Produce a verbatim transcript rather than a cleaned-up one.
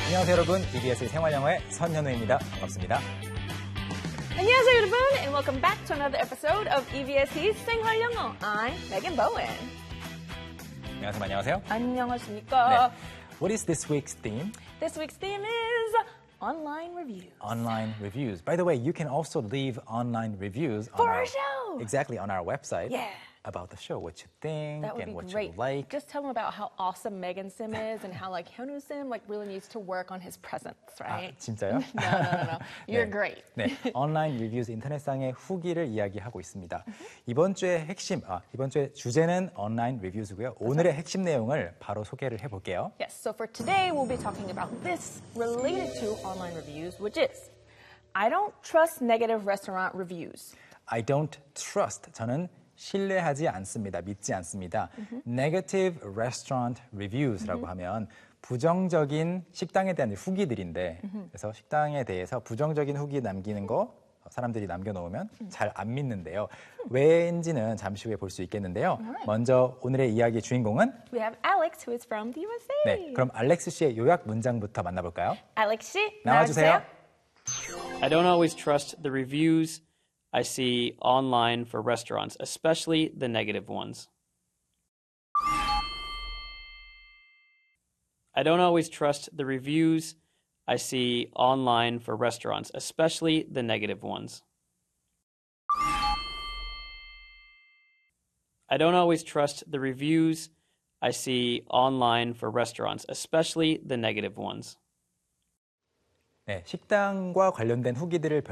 안녕하세요 여러분, 이비에스의 생활영어의 선현우입니다. 반갑습니다. 안녕하세요 여러분, and welcome back to another episode of 이비에스의 생활영어. I'm Megan Bowen. 안녕하세요. 안녕하세요. 안녕하십니까? 네. What is this week's theme? This week's theme is online reviews. Online reviews. By the way, you can also leave online reviews For on our our show. Exactly, on our website. Yeah. About the show, what you think That would and be what great. you like. Just tell them about how awesome Megan Sim is and how like Hyunwoo Sim like really needs to work on his presence, right? 아, 진짜요? no, no, no, no. You're 네. great. 네, 온라인 리뷰즈 인터넷상의 후기를 이야기하고 있습니다. 이번 주의 핵심, 아, 이번 주의 주제는 온라인 리뷰즈고요. 오늘의 핵심 내용을 바로 소개를 해볼게요. Yes, so for today we'll be talking about this related to online reviews, which is I don't trust negative restaurant reviews. I don't trust. 저는 신뢰하지 않습니다. 믿지 않습니다. Mm-hmm. Negative restaurant reviews라고 mm-hmm. 하면 부정적인 식당에 대한 후기들인데 mm-hmm. 그래서 식당에 대해서 부정적인 후기 남기는 거 사람들이 남겨놓으면 mm-hmm. 잘 안 믿는데요. 왜인지는 잠시 후에 볼 수 있겠는데요. Alright. 먼저 오늘의 이야기의 주인공은 We have Alex, who is from the U S A. 네, 그럼 알렉스 씨의 요약 문장부터 만나볼까요? Alex 씨, 나와주세요. 나와주세요. I don't always trust the reviews I see online for restaurants, especially the negative ones. I don't always trust the reviews I see online for restaurants, especially the negative ones. I don't always trust the reviews I see online for restaurants, especially the negative ones. 네, 식당과 관련된 후기들을